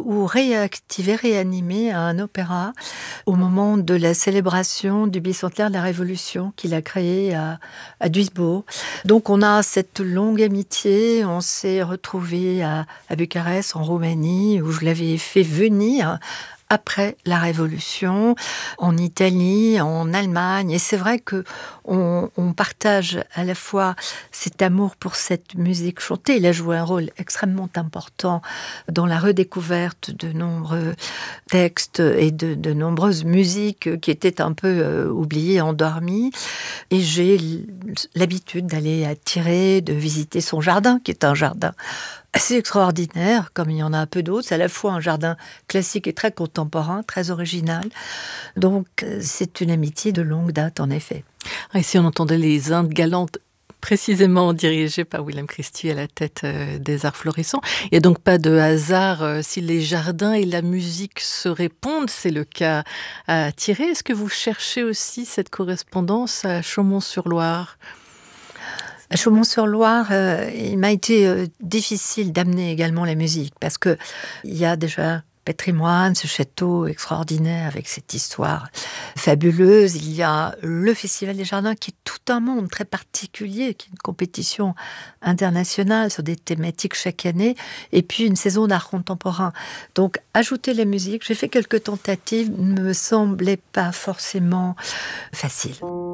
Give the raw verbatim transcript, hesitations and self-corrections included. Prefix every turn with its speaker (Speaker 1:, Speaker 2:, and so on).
Speaker 1: ou réactivé, réanimé un opéra au moment de la célébration du bicentenaire de la Révolution qu'il a créé à, à Duisbourg. Donc on a cette longue amitié, on s'est retrouvés à, à Bucarest, en Roumanie, où je l'avais fait venir après la Révolution, en Italie, en Allemagne. Et c'est vrai que on, on partage à la fois cet amour pour cette musique chantée. Il a joué un rôle extrêmement important dans la redécouverte de nombreux textes et de, de nombreuses musiques qui étaient un peu euh, oubliées, endormies. Et j'ai l'habitude d'aller à Tiré, de visiter son jardin, qui est un jardin assez extraordinaire, comme il y en a peu d'autres. C'est à la fois un jardin classique et très contemporain, très original. Donc, c'est une amitié de longue date, en effet.
Speaker 2: Et si on entendait les Indes galantes, précisément dirigées par William Christie à la tête euh, des Arts Florissants, il n'y a donc pas de hasard euh, si les jardins et la musique se répondent. C'est le cas à Tiré. Est-ce que vous cherchez aussi cette correspondance à Chaumont-sur-Loire ?
Speaker 1: À Chaumont-sur-Loire, euh, il m'a été euh, difficile d'amener également la musique parce que il y a déjà patrimoine, ce château extraordinaire avec cette histoire fabuleuse. Il y a le Festival des Jardins qui est tout un monde très particulier, qui est une compétition internationale sur des thématiques chaque année, et puis une saison d'art contemporain. Donc, ajouter la musique, j'ai fait quelques tentatives, ne me semblait pas forcément facile.